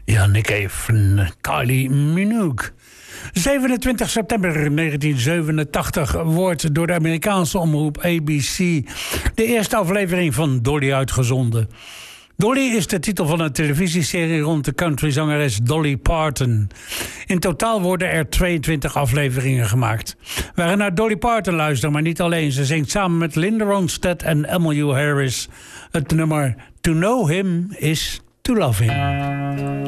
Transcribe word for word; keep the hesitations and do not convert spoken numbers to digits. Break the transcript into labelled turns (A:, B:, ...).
A: Ja, Nick Cave, Kylie Minogue. zevenentwintig september negentien zevenentachtig wordt door de Amerikaanse omroep A B C de eerste aflevering van Dolly uitgezonden. Dolly is de titel van een televisieserie rond de countryzangeres Dolly Parton. In totaal worden er tweeëntwintig afleveringen gemaakt. We gaan naar Dolly Parton luisteren, maar niet alleen. Ze zingt samen met Linda Ronstadt en Emmylou Harris het nummer To Know Him is To Love Him.